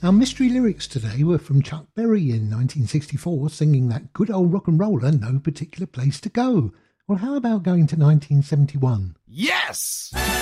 Our mystery lyrics today were from Chuck Berry in 1964, singing that good old rock and roller, No Particular Place to Go. Well, how about going to 1971? Yes!